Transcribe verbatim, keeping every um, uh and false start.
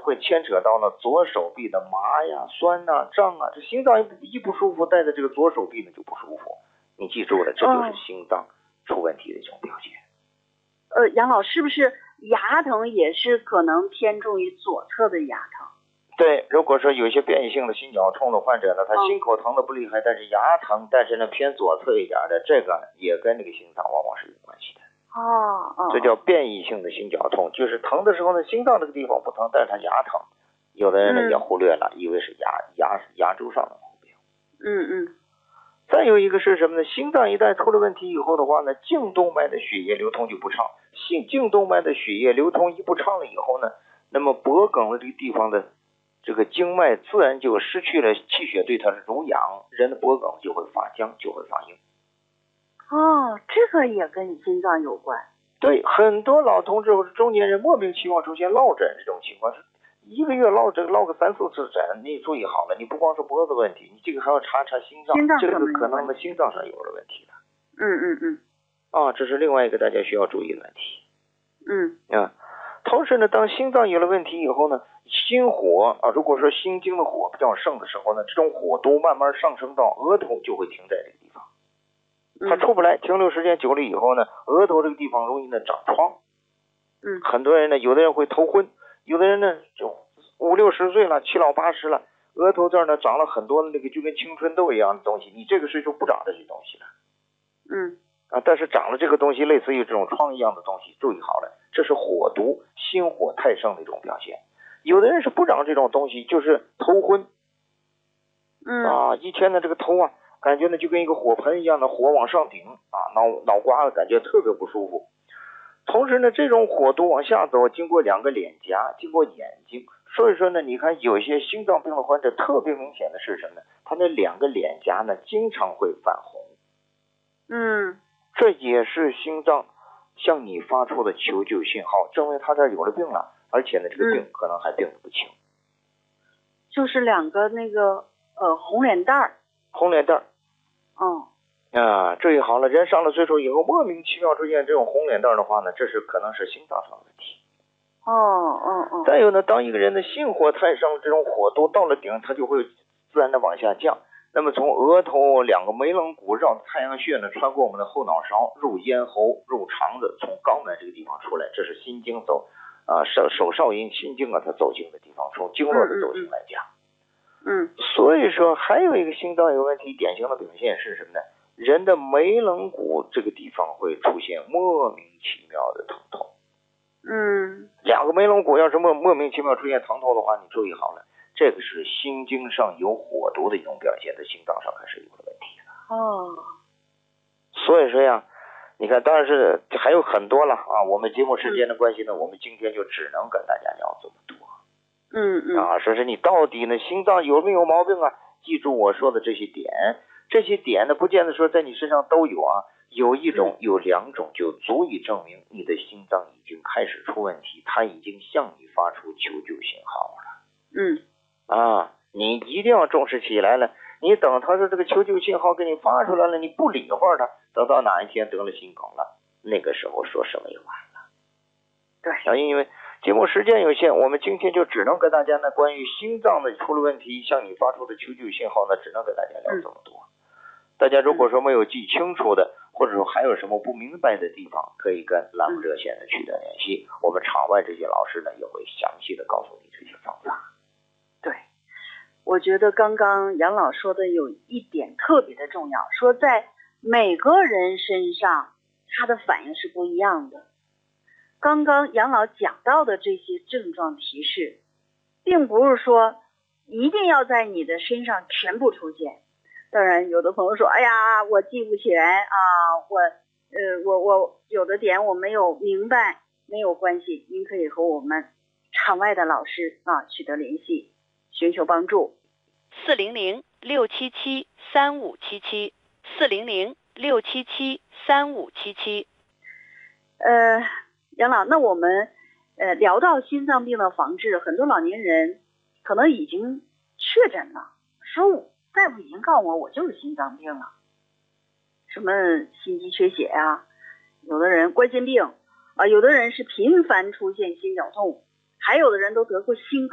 会牵扯到呢左手臂的麻呀、酸呐、胀啊，这心脏一不舒服，带着这个左手臂呢就不舒服。你记住了，这就是心脏出问题的一种表现。 哦、呃，杨老是不是牙疼也是可能偏重于左侧的牙疼？ 对，如果说有一些变异性的心绞痛的患者呢，他心口疼的不厉害，但是牙疼，但是呢偏左侧一点的，这个也跟这个心脏往往是有关系的。 哦哦， 这叫变异性的心绞痛，就是疼的时候呢，心脏这个地方不疼，但是他牙疼。有的人呢、嗯、也忽略了，以为是牙牙牙周上的毛病。 嗯嗯。 再有一个是什么呢？心脏一旦出了问题以后的话呢，颈动脉的血液流通就不畅。心颈动脉的血液流通一不畅了以后呢，那么脖梗的这个地方的这个经脉自然就失去了气血对它的濡养，人的脖梗就会发僵，就会发硬。 哦，这个也跟心脏有关。 对，很多老同志或者中年人莫名其妙出现落枕这种情况，是一个月落枕落个三四次枕，你注意好了，你不光是脖子问题，你这个还要查查心脏， 心脏这个可能的心脏上有了问题了。 嗯嗯嗯。 啊，这是另外一个大家需要注意的问题。 嗯啊，同时呢，当心脏有了问题以后呢，心火啊，如果说心经的火比较盛的时候呢，这种火都慢慢上升到额头，就会停在这个地方。它出不来，停留时间久了以后呢，额头这个地方容易呢长疮。 嗯， 很多人呢，有的人会头昏，有的人呢就五六十岁了，七老八十了，额头这儿呢长了很多那个就跟青春痘一样的东西，你这个岁数不长这些东西了。 嗯啊，但是长了这个东西，类似于这种疮一样的东西，注意好了，这是火毒，心火太盛的一种表现。有的人是不长这种东西，就是头昏。 嗯啊，一天呢这个头啊，感觉呢就跟一个火盆一样的火往上顶啊，脑脑瓜子感觉特别不舒服。同时呢，这种火毒往下走，经过两个脸颊，经过眼睛，所以说呢，你看有些心脏病的患者特别明显的是什么呢？他那两个脸颊呢经常会泛红。 嗯， 这也是心脏向你发出的求救信号，证明他这儿有了病了，而且呢这个病可能还病得不轻。 就是两个那个呃红脸蛋儿。 红脸蛋儿。 哦。 啊，注意好了，人上了岁数以后莫名其妙出现这种红脸蛋的话呢，这是可能是心脏上的问题。 哦哦哦。 再有呢，当一个人的心火太盛，这种火都到了顶，它就会自然的往下降。那么从额头两个眉棱骨绕太阳穴呢，穿过我们的后脑勺，入咽喉，入肠子，从肛门这个地方出来，这是心经走啊，手手少阴心经啊，它走经的地方，从经络的走经来讲。 嗯。 所以说还有一个心脏有问题典型的表现是什么呢？人的眉棱骨这个地方会出现莫名其妙的疼痛。 嗯， 两个眉棱骨要是莫莫名其妙出现疼痛的话，你注意好了，这个是心经上有火毒的一种表现，在心脏上还是有了问题的。 哦。 所以说呀，你看，当然是还有很多了啊。我们节目时间的关系呢，嗯、我们今天就只能跟大家聊这么多。 嗯嗯。 啊，说是你到底呢心脏有没有毛病啊？记住我说的这些点。这些点呢，不见得说在你身上都有啊，有一种、有两种就足以证明你的心脏已经开始出问题，它已经向你发出求救信号了。 嗯， 啊，你一定要重视起来了。你等他的这个求救信号给你发出来了，你不理会他，等到哪一天得了心梗了，那个时候说什么也晚了。 对， 啊，因为节目时间有限，我们今天就只能跟大家呢关于心脏的出了问题向你发出的求救信号呢，只能跟大家聊这么多。嗯，大家如果说没有记清楚的，或者说还有什么不明白的地方，可以跟栏目热线的取得联系，我们场外这些老师呢也会详细的告诉你这些方法。 对，我觉得刚刚杨老说的有一点特别的重要，说在每个人身上他的反应是不一样的。刚刚杨老讲到的这些症状提示，并不是说一定要在你的身上全部出现。当然有的朋友说，哎呀我记不起来啊，我呃我我有的点我没有明白，没有关系，您可以和我们场外的老师啊取得联系，寻求帮助。 四零零六七七三五七七四零零六七七三五七七。 呃杨老，那我们呃聊到心脏病的防治，很多老年人可能已经确诊了，说大夫已经告诉我我就是心脏病了，什么心肌缺血啊，有的人冠心病啊，有的人是频繁出现心绞痛，还有的人都得过心